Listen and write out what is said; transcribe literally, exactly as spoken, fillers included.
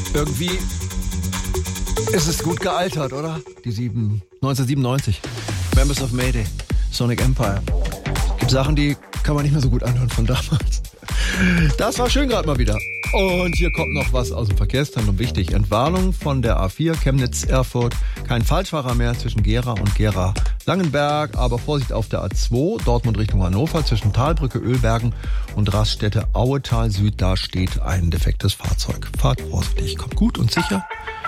Irgendwie ist es gut gealtert, oder? Die sieben, neunzehnhundertsiebenundneunzig. Members of Mayday, Sonic Empire. Es gibt Sachen, die kann man nicht mehr so gut anhören von damals. Das war schön gerade mal wieder. Und hier kommt noch was aus dem Verkehrszentrum wichtig. Entwarnung von der A vier Chemnitz-Erfurt. Kein Falschfahrer mehr zwischen Gera und Gera-Langenberg. Aber Vorsicht auf der A zwei, Dortmund Richtung Hannover, zwischen Talbrücke, Ölbergen und Raststätte Auetal Süd. Da steht ein defektes Fahrzeug. Fahrt vorsichtig, kommt gut und sicher